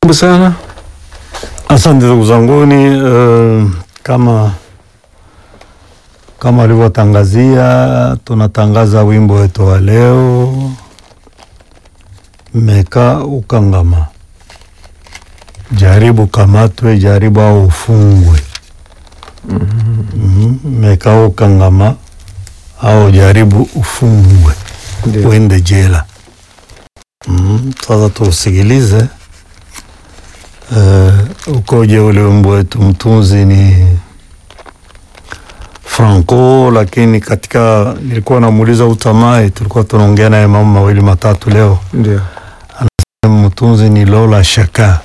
Sana. Asante ndugu zanguni, kama alivyotangazia, tunatangaza wimbo wetu wa leo, Meka ukangama. Jaribu kamatwe, jaribu au ufungwe. Meka ukangama au jaribu ufungwe, uende jela. Sasa tusikilize ukoje ule wimbo wetu. Mtunzi ni Franco, lakini katika nilikuwa namuuliza Utamai, tulikuwa tunaongea naye mambo mawili matatu leo. Ndio. Anasema mtunzi ni Lola Shaka.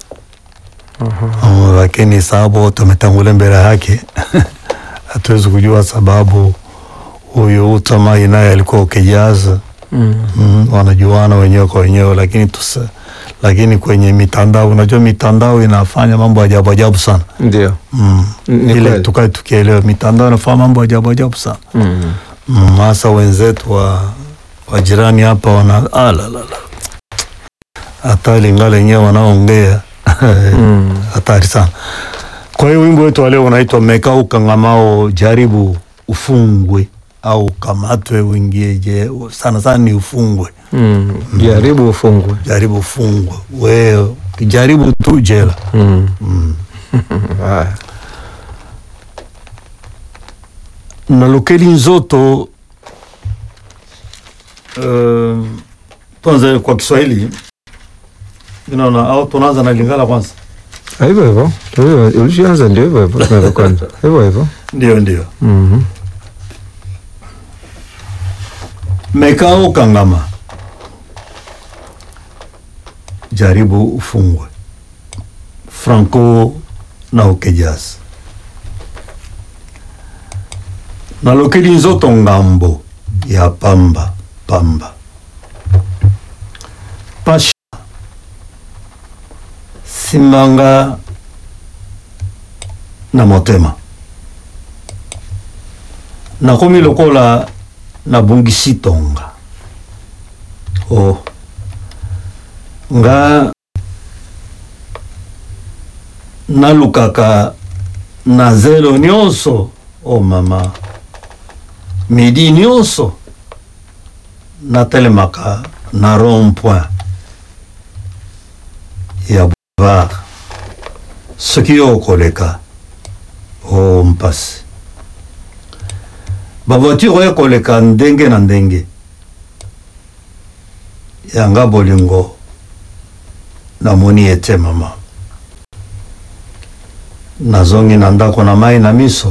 Lakini sababu tumetangulia mbele yake hatuwezi kujua sababu. Huyo Utamai naye alikuwa ukijaza. Wanajuana wenyewe kwa wenyewe, lakini kwenye mitandao, unajua mitandao inafanya mambo ajabu ajabu sana. Ndio. Ile tukae tukielewa, mitandao inafanya mambo ajabu ajabu sana. Hasa wenzetu wa jirani hapa wana hata lingale wenyewe wanaongea hatari sana. Kwa hiyo wimbo wetu leo unaitwa Meka ukangamao, jaribu ufungwe au kamatwe uingie sana sana ni ufungwe. Jaribu ufungwe. Jaribu ufungwe. Wewe jaribu tu jela. Na lokeli nzoto, tuanze kwa Kiswahili. Unaona au tunaanza na Lingala kwanza? Hivyo. Ulishaanza ndio hivyo kwanza. Hivyo. Ndio. Meka ukangama, jaribu ufungwe. Franco na ukejazi. Na lokeli nzoto ngambo ya pamba. Pasha simbanga na motema. Na komi lokola na bungisi tonga. Nga nalukaka na zelo nyonso, mama. Midi nyonso na telemaka na rond-point ya boulevard. Sekio koleka mpasi. Ba voiture koleka ndenge na ndenge. Yanga bolingo na moni ete mama. Nazongi na ndako na mai na miso.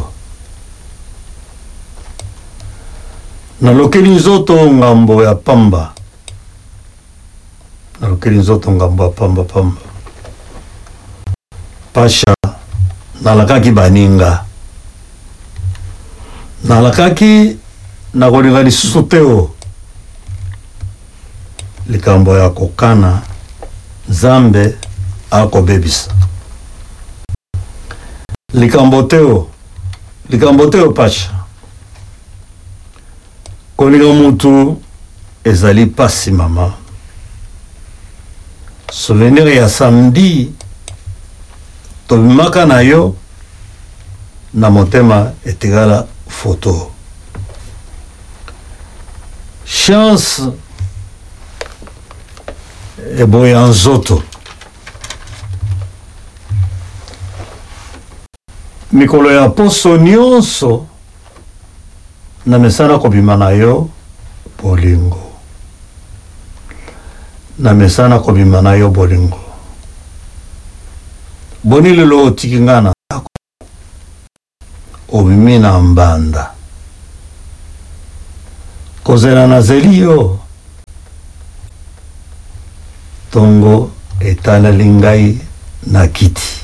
Na lokeli nzoto ngambo ya pamba. Pasha nalakaki baninga. Nalakaki na kolinga lisusu teo. Likambo ya kokana Nzambe ako bebisa. Likambo teo pasha. Kolinga mutu ezali pasi mama. Souvenir ya samedi tobimaka na yo na motema etigala photo. Chance eboya nzoto. Mikolo ya poso nyonso na mesana kobima na yo bolingo. Boni lelo otikingana obimi na mbanda. Kozela na zelio tongo etala lingai na kiti.